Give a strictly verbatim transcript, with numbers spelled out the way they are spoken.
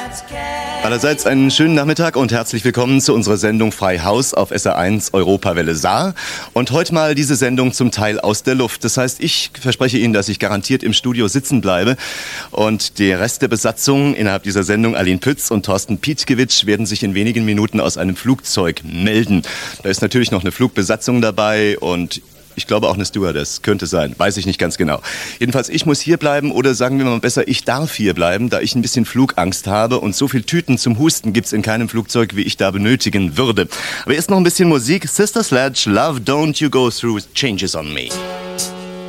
Allerseits einen schönen Nachmittag und herzlich willkommen zu unserer Sendung Frei Haus auf S R eins Europawelle Saar. Und heute mal diese Sendung zum Teil aus der Luft. Das heißt, ich verspreche Ihnen, dass ich garantiert im Studio sitzen bleibe. Und der Rest der Besatzung innerhalb dieser Sendung, Aline Pütz und Thorsten Pietkiewicz, werden sich in wenigen Minuten aus einem Flugzeug melden. Da ist natürlich noch eine Flugbesatzung dabei und ich glaube auch eine Stewardess, könnte sein, weiß ich nicht ganz genau. Jedenfalls, ich muss hier bleiben oder sagen wir mal besser, ich darf hier bleiben, da ich ein bisschen Flugangst habe und so viel Tüten zum Husten gibt's in keinem Flugzeug, wie ich da benötigen würde. Aber erst noch ein bisschen Musik. Sister Sledge, Love Don't You Go Through Changes on Me.